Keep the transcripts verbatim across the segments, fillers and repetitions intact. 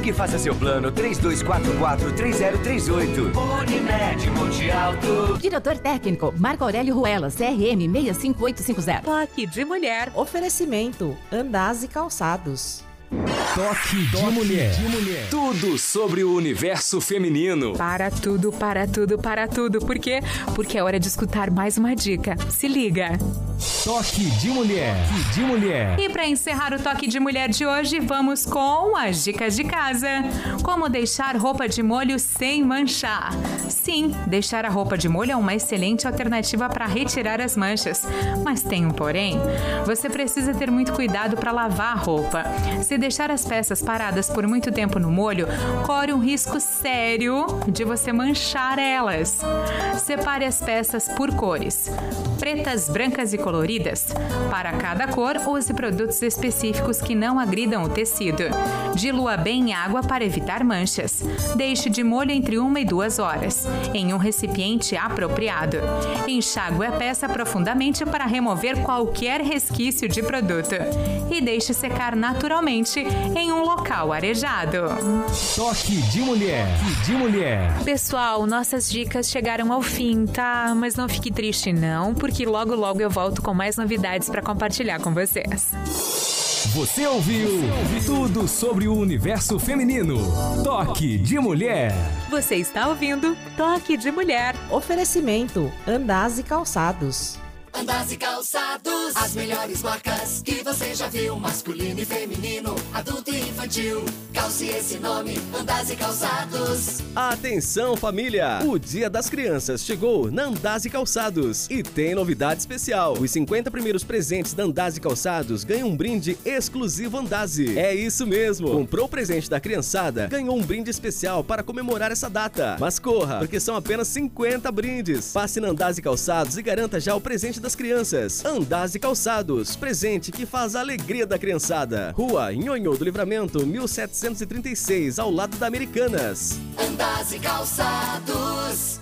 Ligue e faça seu plano três dois quatro quatro, três zero três oito. Unimed Monte Alto. Diretor técnico, Marco Aurélio Ruela, C R M seis cinco oito cinco zero. Toque de mulher. Oferecimento, Andaz e Calçados. Toque de mulher. de mulher. Tudo sobre o universo feminino. Para tudo, para tudo, para tudo. Por quê? Porque é hora de escutar mais uma dica. Se liga. Toque de mulher. de mulher. E para encerrar o Toque de Mulher de hoje, vamos com as dicas de casa. Como deixar roupa de molho sem manchar. Sim, deixar a roupa de molho é uma excelente alternativa para retirar as manchas. Mas tem um porém. Você precisa ter muito cuidado para lavar a roupa. Se deixar as peças paradas por muito tempo no molho, corre um risco sério de você manchar elas. Separe as peças por cores: pretas, brancas e coloridas. Para cada cor, use produtos específicos que não agridam o tecido. Dilua bem em água para evitar manchas. Deixe de molho entre uma e duas horas, em um recipiente apropriado. Enxague a peça profundamente para remover qualquer resquício de produto. E deixe secar naturalmente em um local arejado. Toque de mulher. de mulher. Pessoal, nossas dicas chegaram ao fim, tá? Mas não fique triste não, porque logo logo eu volto com mais novidades para compartilhar com vocês. Você ouviu, Você ouviu tudo sobre o universo feminino. Toque de mulher. Você está ouvindo Toque de Mulher. Oferecimento, Andaz e Calçados. Andaz e Calçados, as melhores marcas que você já viu, masculino e feminino, adulto e infantil. Calce esse nome, Andaz e Calçados. Atenção, família! O Dia das Crianças chegou na Andaz e Calçados e tem novidade especial. Os cinquenta primeiros presentes da Andaz e Calçados ganham um brinde exclusivo Andaz. É isso mesmo! Comprou o presente da criançada, ganhou um brinde especial para comemorar essa data. Mas corra, porque são apenas cinquenta brindes. Passe na Andaz e Calçados e garanta já o presente das crianças. Andaz e Calçados, presente que faz a alegria da criançada. Rua Nhonhô do Livramento, mil setecentos e trinta e seis, ao lado da Americanas. Andaz e Calçados.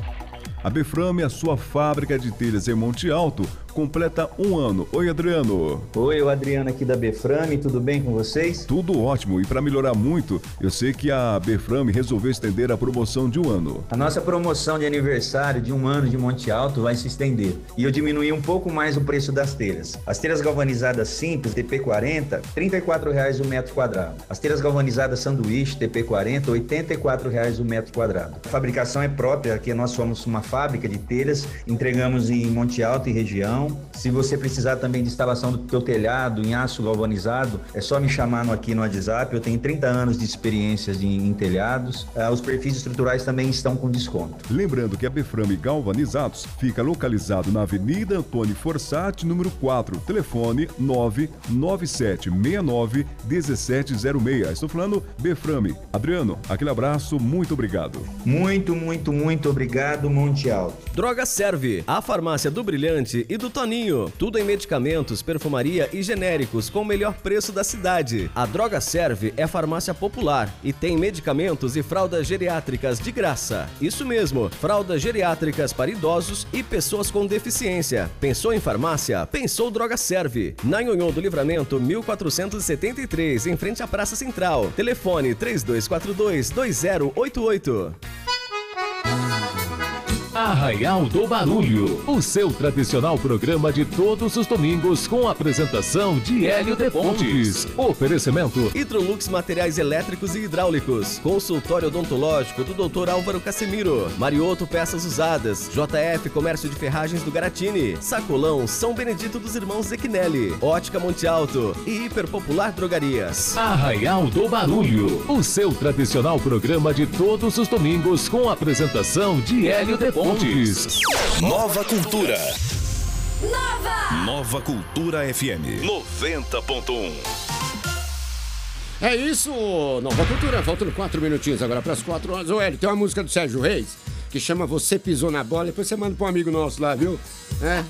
A Beframe, a sua fábrica de telhas em Monte Alto, completa um ano. Oi, Adriano. Oi, o Adriano aqui da Beframe, tudo bem com vocês? Tudo ótimo, e para melhorar muito, eu sei que a Beframe resolveu estender a promoção de um ano. A nossa promoção de aniversário de um ano de Monte Alto vai se estender, e eu diminuí um pouco mais o preço das telhas. As telhas galvanizadas simples, T P quarenta, trinta e quatro reais o metro quadrado. As telhas galvanizadas sanduíche, T P quarenta, oitenta e quatro reais o metro quadrado. A fabricação é própria, aqui nós somos uma fábrica de telhas, entregamos em Monte Alto e região. Se você precisar também de instalação do teu telhado em aço galvanizado, é só me chamar no, aqui no WhatsApp. Eu tenho trinta anos de experiência em, em telhados. Ah, os perfis estruturais também estão com desconto. Lembrando que a Beframe Galvanizados fica localizado na Avenida Antônio Forsatti, número quatro, telefone nove nove sete seis nove um sete zero seis. Estou falando Beframe. Adriano, aquele abraço, muito obrigado. Muito, muito, muito obrigado, Monte Alto. Droga Serve, a farmácia do Brilhante e do Toninho. Tudo em medicamentos, perfumaria e genéricos com o melhor preço da cidade. A Droga Serve é farmácia popular e tem medicamentos e fraldas geriátricas de graça. Isso mesmo, fraldas geriátricas para idosos e pessoas com deficiência. Pensou em farmácia? Pensou Droga Serve. Na Nhonhô do Livramento, mil quatrocentos e setenta e três, em frente à Praça Central. Telefone três dois quatro dois, dois zero oito oito. Arraial do Barulho, o seu tradicional programa de todos os domingos com a apresentação de Hélio de Pontes. Oferecimento Hidrolux Materiais Elétricos e Hidráulicos, consultório odontológico do doutor Álvaro Casemiro, Marioto Peças Usadas, J F Comércio de Ferragens do Garatini, Sacolão São Benedito dos Irmãos Zequinelli, Ótica Monte Alto e Hiperpopular Drogarias. Arraial do Barulho, o seu tradicional programa de todos os domingos com a apresentação de Hélio de Pontes. Nova Cultura. Nova! Nova Cultura F M noventa ponto um. É isso, Nova Cultura. Faltam quatro minutinhos agora para as quatro horas. Ô, Hélio, tem uma música do Sérgio Reis que chama Você Pisou na Bola. Depois você manda pra um amigo nosso lá, viu? É.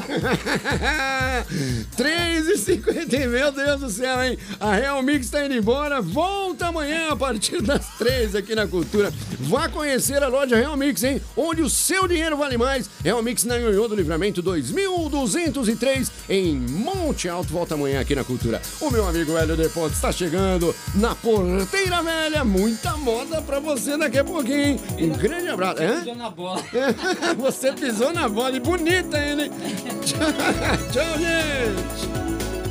três e cinquenta, meu Deus do céu, hein? A Real Mix tá indo embora. Volta amanhã a partir das três aqui na Cultura. Vá conhecer a loja Real Mix, hein? Onde o seu dinheiro vale mais. Real Mix na Ionhô do Livramento dois mil duzentos e três em Monte Alto. Volta amanhã aqui na Cultura. O meu amigo Hélio de Pontes está chegando na Porteira Velha. Muita moda pra você daqui a pouquinho. Um grande abraço. Você pisou na bola. Você pisou na bola e bonita, hein? Tchau, gente.